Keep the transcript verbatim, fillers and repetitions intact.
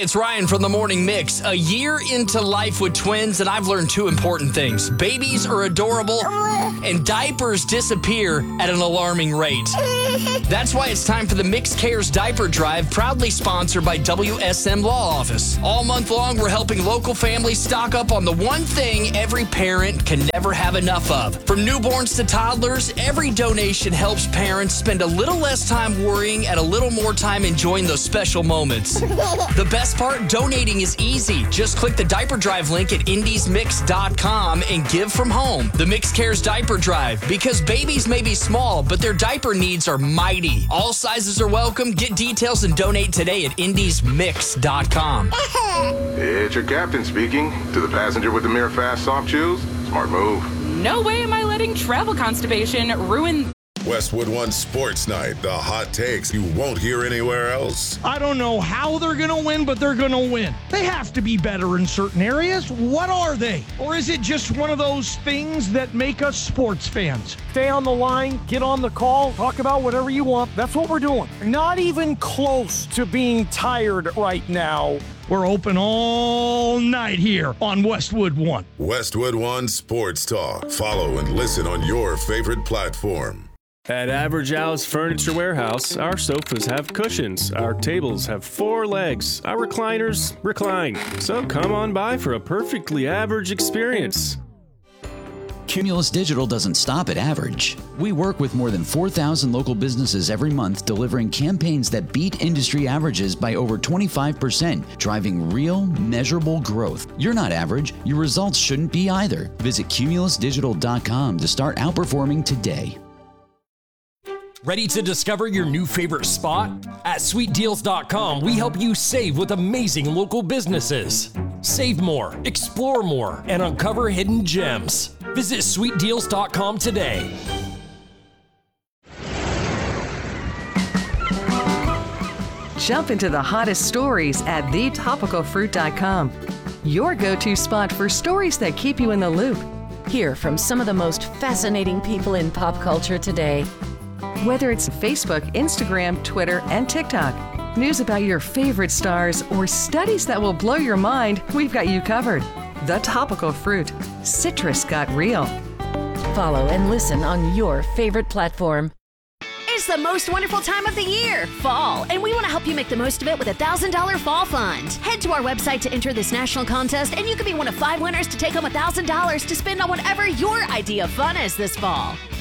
it's Ryan from the Morning Mix. A year into life with twins, and I've learned two important things. Babies are adorable, and diapers disappear at an alarming rate. That's why it's time for the Mix Cares Diaper Drive, proudly sponsored by W S M Law Office. All month long, we're helping local families stock up on the one thing every parent can never have enough of. From newborns to toddlers, every donation helps parents spend a little less time worrying and a little more time enjoying those special moments. The best part, donating is easy. Just click the Diaper Drive link at indies mix dot com and give from home. The Mix Cares Diaper Drive, because babies may be small, but their diaper needs are mighty. All sizes are welcome. Get details and donate today at indies mix dot com. It's your captain speaking. To the passenger with the Mirror Fast Soft Chews, smart move. No way am I letting travel constipation ruin... Westwood One Sports Night, the hot takes you won't hear anywhere else. I don't know how they're going to win, but they're going to win. They have to be better in certain areas. What are they? Or is it just one of those things that make us sports fans? Stay on the line, get on the call, talk about whatever you want. That's what we're doing. Not even close to being tired right now. We're open all night here on Westwood One. Westwood One Sports Talk. Follow and listen on your favorite platform. At Average Al's Furniture Warehouse, our sofas have cushions, our tables have four legs, our recliners recline. So come on by for a perfectly average experience. Cumulus Digital doesn't stop at average. We work with more than four thousand local businesses every month, delivering campaigns that beat industry averages by over twenty-five percent, driving real, measurable growth. You're not average. Your results shouldn't be either. Visit cumulus digital dot com to start outperforming today. Ready to discover your new favorite spot? At sweet deals dot com, we help you save with amazing local businesses. Save more, explore more, and uncover hidden gems. Visit sweet deals dot com today. Jump into the hottest stories at the topical fruit dot com. Your go-to spot for stories that keep you in the loop. Hear from some of the most fascinating people in pop culture today. Whether it's Facebook, Instagram, Twitter, and TikTok, news about your favorite stars, or studies that will blow your mind, we've got you covered. The Topical Fruit. Citrus got real. Follow and listen on your favorite platform. It's the most wonderful time of the year, fall, and we want to help you make the most of it with a one thousand dollars Fall Fund. Head to our website to enter this national contest, and you could be one of five winners to take home one thousand dollars to spend on whatever your idea of fun is this fall.